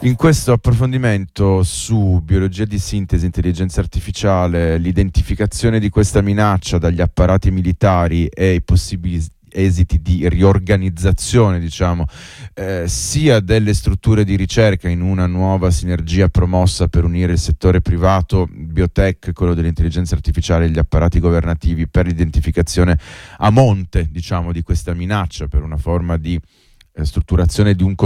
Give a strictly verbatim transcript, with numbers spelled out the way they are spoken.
In questo approfondimento su biologia di sintesi, intelligenza artificiale, l'identificazione di questa minaccia dagli apparati militari e i possibili esiti di riorganizzazione, diciamo, eh, sia delle strutture di ricerca in una nuova sinergia promossa per unire il settore privato, biotech, quello dell'intelligenza artificiale e gli apparati governativi per l'identificazione a monte, diciamo, di questa minaccia, per una forma di eh, strutturazione di un